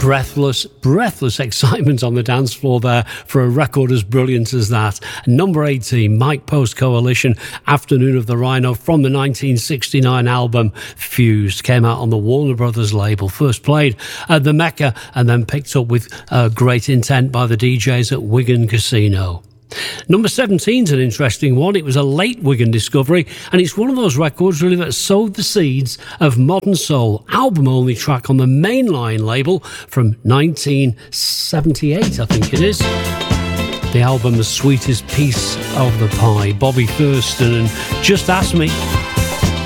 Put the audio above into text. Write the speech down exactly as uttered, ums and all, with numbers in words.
breathless, breathless excitement on the dance floor there for a record as brilliant as that. Number eighteen, Mike Post Coalition, Afternoon of the Rhino, from the nineteen sixty-nine album Fused. Came out on the Warner Brothers label. First played at the Mecca and then picked up with uh, great intent by the D Js at Wigan Casino. Number seventeen is an interesting one. It was a late Wigan discovery, and it's one of those records really that sowed the seeds of modern soul. Album-only track on the Mainline label from nineteen seventy-eight, I think it is. The album The Sweetest Piece of the Pie. Bobby Thurston and Just Ask Me.